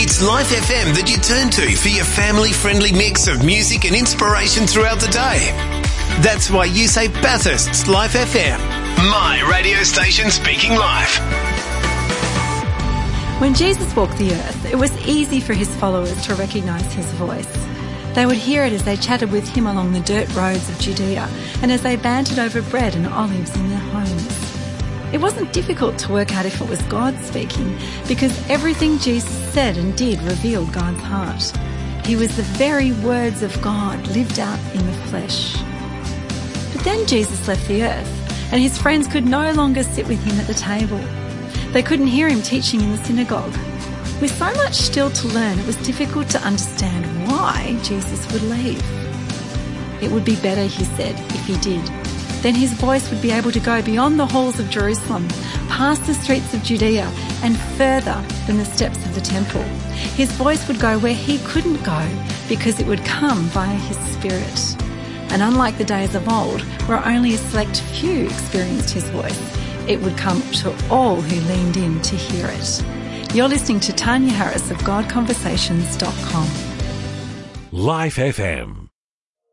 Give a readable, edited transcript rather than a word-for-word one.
It's Life FM that you turn to for your family-friendly mix of music and inspiration throughout the day. That's why you say Bathurst's Life FM. My radio station speaking life. When Jesus walked the earth, it was easy for his followers to recognise his voice. They would hear it as they chatted with him along the dirt roads of Judea and as they bantered over bread and olives in their homes. It wasn't difficult to work out if it was God speaking because everything Jesus said and did revealed God's heart. He was the very words of God lived out in the flesh. But then Jesus left the earth and his friends could no longer sit with him at the table. They couldn't hear him teaching in the synagogue. With so much still to learn, it was difficult to understand why Jesus would leave. It would be better, he said, if he did. Then his voice would be able to go beyond the halls of Jerusalem, past the streets of Judea, and further than the steps of the temple. His voice would go where he couldn't go because it would come via his Spirit. And unlike the days of old, where only a select few experienced his voice, it would come to all who leaned in to hear it. You're listening to Tanya Harris of GodConversations.com. Life FM.